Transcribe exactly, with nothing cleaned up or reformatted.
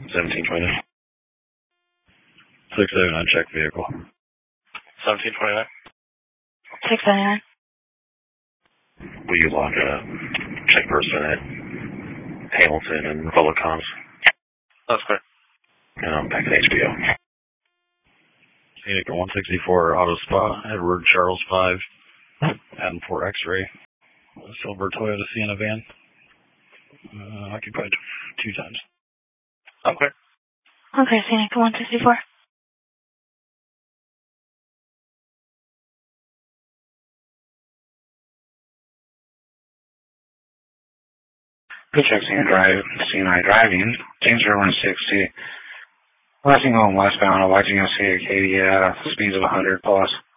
seventeen twenty-nine. six seventy-nine, check vehicle. seventeen twenty-nine. six seventy-nine. Will you log a check person at Hamilton and Republic Comms? That's clear. And I'm back at H B O. Scenic one sixty-four, Auto Spa, Edward Charles five, Adam four X-ray, silver Toyota Sienna van, uh, occupied two times. Okay. Okay, Scenic one sixty-four. Good check, C N I drive, C N I driving, James zero one sixty. Passing home westbound, watching us here, Acadia, speeds of one hundred plus.